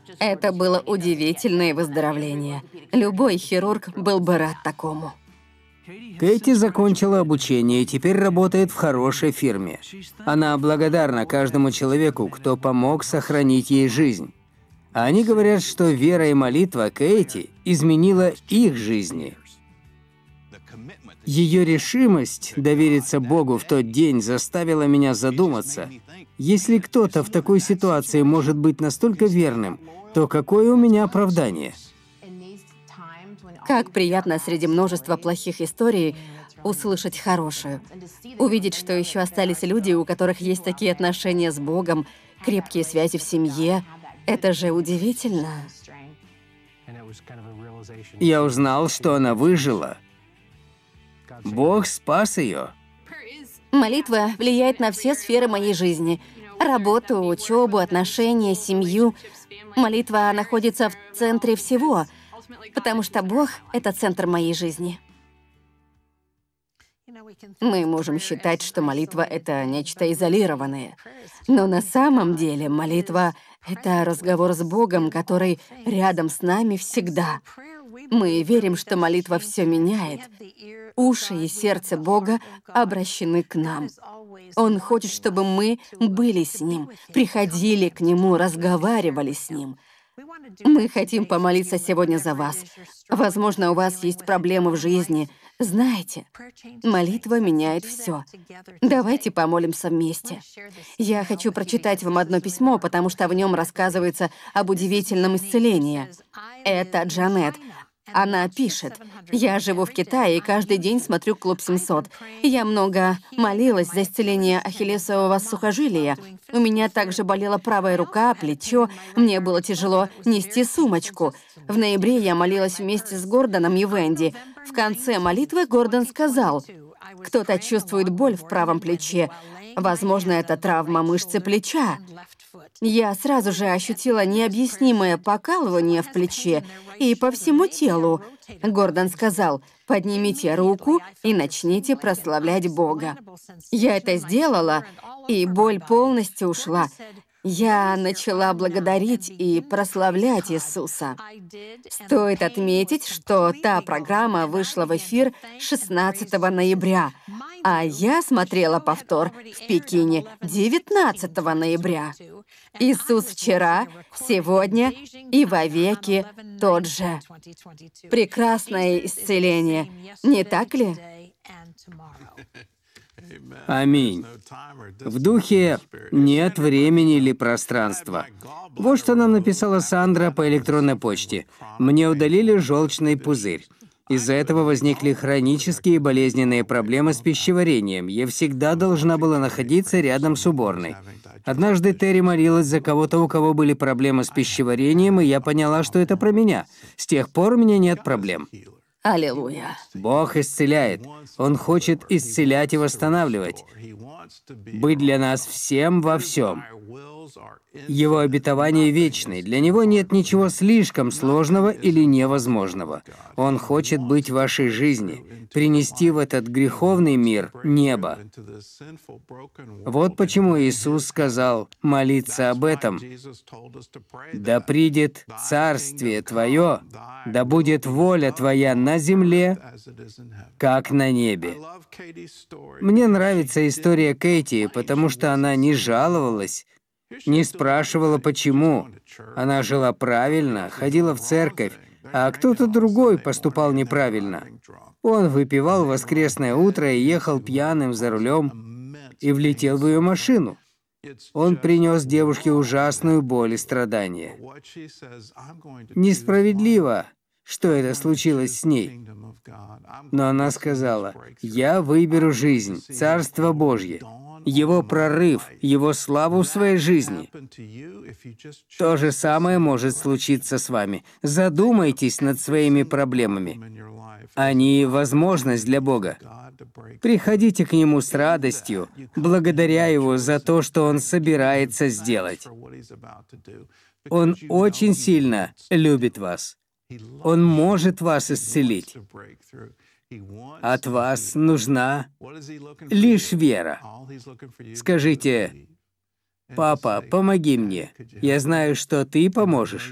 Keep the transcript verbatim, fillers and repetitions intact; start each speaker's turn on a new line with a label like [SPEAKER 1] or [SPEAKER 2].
[SPEAKER 1] Это было удивительное выздоровление. Любой хирург был бы рад такому.
[SPEAKER 2] Кэти закончила обучение и теперь работает в хорошей фирме. Она благодарна каждому человеку, кто помог сохранить ей жизнь. Они говорят, что вера и молитва Кэти изменила их жизни. Ее решимость довериться Богу в тот день заставила меня задуматься. Если кто-то в такой ситуации может быть настолько верным, то какое у меня оправдание?
[SPEAKER 1] Как приятно среди множества плохих историй услышать хорошую. Увидеть, что еще остались люди, у которых есть такие отношения с Богом, крепкие связи в семье. Это же удивительно.
[SPEAKER 2] Я узнал, что она выжила. Бог спас ее.
[SPEAKER 1] Молитва влияет на все сферы моей жизни. Работу, учебу, отношения, семью. Молитва находится в центре всего, потому что Бог — это центр моей жизни. Мы можем считать, что молитва — это нечто изолированное. Но на самом деле молитва — это разговор с Богом, который рядом с нами всегда. Мы верим, что молитва все меняет. Уши и сердце Бога обращены к нам. Он хочет, чтобы мы были с Ним, приходили к Нему, разговаривали с Ним. Мы хотим помолиться сегодня за вас. Возможно, у вас есть проблемы в жизни. Знаете, молитва меняет все. Давайте помолимся вместе. Я хочу прочитать вам одно письмо, потому что в нем рассказывается об удивительном исцелении. Это Джанет. Она пишет: «Я живу в Китае и каждый день смотрю «Клуб семьсот». Я много молилась за исцеление ахиллесового сухожилия. У меня также болела правая рука, плечо. Мне было тяжело нести сумочку. В ноябре я молилась вместе с Гордоном и Венди. В конце молитвы Гордон сказал: «Кто-то чувствует боль в правом плече. Возможно, это травма мышцы плеча». Я сразу же ощутила необъяснимое покалывание в плече и по всему телу. Гордон сказал: «Поднимите руку и начните прославлять Бога». Я это сделала, и боль полностью ушла. Я начала благодарить и прославлять Иисуса. Стоит отметить, что та программа вышла в эфир шестнадцатого ноября, а я смотрела повтор в Пекине девятнадцатого ноября. Иисус вчера, сегодня и вовеки тот же. Прекрасное исцеление, не так ли?
[SPEAKER 2] Аминь. В духе нет времени или пространства. Вот что нам написала Сандра по электронной почте. «Мне удалили желчный пузырь. Из-за этого возникли хронические болезненные проблемы с пищеварением. Я всегда должна была находиться рядом с уборной. Однажды Терри молилась за кого-то, у кого были проблемы с пищеварением, и я поняла, что это про меня. С тех пор у меня нет проблем».
[SPEAKER 1] Аллилуйя.
[SPEAKER 2] Бог исцеляет. Он хочет исцелять и восстанавливать. Быть для нас всем во всем. Его обетование вечное. Для Него нет ничего слишком сложного или невозможного. Он хочет быть в вашей жизни, принести в этот греховный мир небо. Вот почему Иисус сказал молиться об этом. «Да придет Царствие Твое, да будет воля Твоя на земле, как на небе». Мне нравится история Кэти, потому что она не жаловалась, не спрашивала, почему. Она жила правильно, ходила в церковь, а кто-то другой поступал неправильно. Он выпивал в воскресное утро и ехал пьяным за рулем и влетел в ее машину. Он принес девушке ужасную боль и страдания. Несправедливо, что это случилось с ней. Но она сказала: «Я выберу жизнь, Царство Божье, Его прорыв, Его славу в своей жизни». То же самое может случиться с вами. Задумайтесь над своими проблемами. Они — возможность для Бога. Приходите к Нему с радостью, благодаря Его за то, что Он собирается сделать. Он очень сильно любит вас. Он может вас исцелить. От вас нужна лишь вера. Скажите: «Папа, помоги мне. Я знаю, что Ты поможешь».